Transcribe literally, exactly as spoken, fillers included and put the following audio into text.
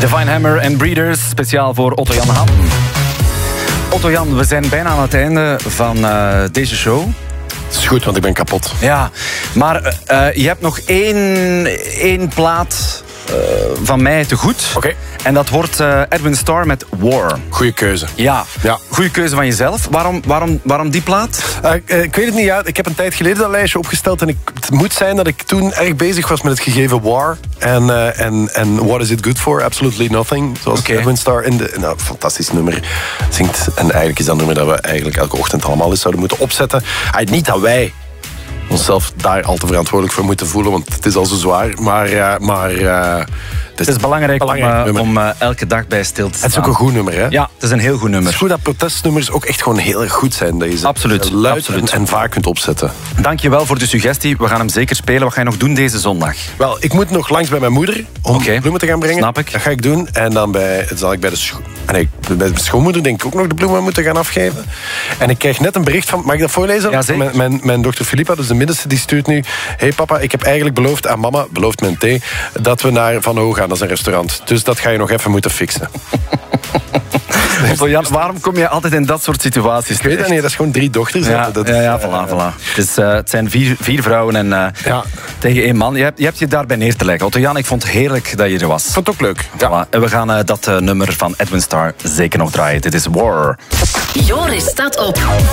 Divine Hammer en Breeders, speciaal voor Otto-Jan Han. Otto-Jan, we zijn bijna aan het einde van uh, deze show. Het is goed, want ik ben kapot. Ja, maar uh, je hebt nog één, één plaat uh, van mij te goed. Oké. Okay. En dat wordt uh, Edwin Starr met War. Goeie keuze. Ja, ja. Goeie keuze van jezelf. Waarom, waarom, waarom die plaat? Uh, uh, ik weet het niet. Ja. Ik heb een tijd geleden dat lijstje opgesteld. En ik, het moet zijn dat ik toen erg bezig was met het gegeven War. En, uh, en, en What is it good for? Absolutely nothing. Zoals okay. Edwin Starr in de... Nou, fantastisch nummer zingt. En eigenlijk is dat nummer dat we eigenlijk elke ochtend allemaal eens zouden moeten opzetten. Uh, niet dat wij onszelf daar al te verantwoordelijk voor moeten voelen, want het is al zo zwaar. Maar... Uh, maar uh, Het is belangrijk, belangrijk om, uh, om uh, elke dag bij stil te staan. Het is ook een goed nummer, hè? Ja, het is een heel goed nummer. Het is goed dat protestnummers ook echt gewoon heel erg goed zijn. Dat je ze absoluut, luid absoluut. En, en vaak kunt opzetten. Dank je wel voor de suggestie. We gaan hem zeker spelen. Wat ga je nog doen deze zondag? Wel, ik moet nog langs bij mijn moeder om okay. bloemen te gaan brengen. Snap ik. Dat ga ik doen. En dan bij, zal ik bij de, scho- nee, bij de schoonmoeder denk ik ook nog de bloemen moeten gaan afgeven. En ik krijg net een bericht van... Mag ik dat voorlezen? Ja, zeker. Mijn, mijn, mijn dochter Filippa, dus de middenste, die stuurt nu... Hey papa, ik heb eigenlijk beloofd aan mama, beloofd mijn thee, dat we naar Van Ho gaan, dat is een restaurant. Dus dat ga je nog even moeten fixen. Jan, waarom kom je altijd in dat soort situaties? Ik weet dat niet, dat is gewoon drie dochters. Ja, dat ja, is, ja, voilà, voilà. Het, is, uh, het zijn vier, vier vrouwen en uh, ja. tegen één man. Je hebt, je hebt je daarbij neer te leggen. Otto-Jan, ik vond het heerlijk dat je er was. Ik vond het ook leuk. Ja. Voilà. En we gaan uh, dat uh, nummer van Edwin Starr zeker nog draaien. Dit is War. Joris staat op.